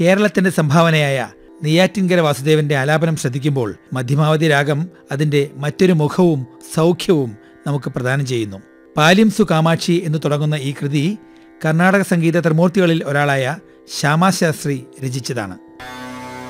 കേരളത്തിന്റെ സംഭാവനയായ നെയ്യാറ്റിൻകര വാസുദേവന്റെ ആലാപനം ശ്രദ്ധിക്കുമ്പോൾ മധ്യമാവധി രാഗം അതിന്റെ മറ്റൊരു മുഖവും സൗഖ്യവും നമുക്ക് പ്രദാനം ചെയ്യുന്നു. പാലിം സു കാമാക്ഷി എന്ന് തുടങ്ങുന്ന ഈ കൃതി കർണാടക സംഗീത ത്രിമൂർത്തികളിൽ ഒരാളായ ശ്യാമാശാസ്ത്രി രചിച്ചതാണ്.